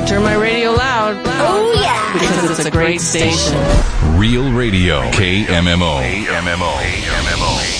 Turn my radio loud. Oh, yeah. Because it's a great station. Real Radio. KMMO.